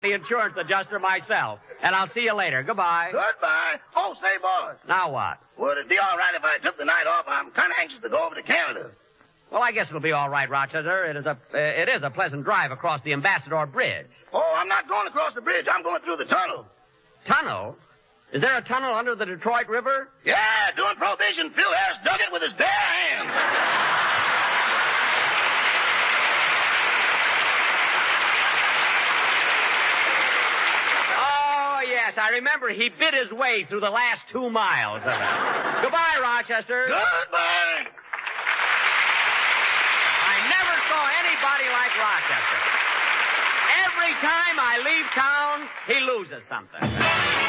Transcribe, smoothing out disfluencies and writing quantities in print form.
the insurance adjuster myself. And I'll see you later. Goodbye. Goodbye. Oh, say, boss. Now what? Would it be all right if I took the night off? I'm kind of anxious to go over to Canada. Well, I guess it'll be all right, Rochester. It is a pleasant drive across the Ambassador Bridge. Oh, I'm not going across the bridge. I'm going through the tunnel. Tunnel? Is there a tunnel under the Detroit River? Yeah, during Prohibition, Phil Harris dug it with his bare hands. Oh, yes, I remember he bit his way through the last 2 miles of it. Goodbye, Rochester. Goodbye. I never saw anybody like Rochester. Every time I leave town, he loses something.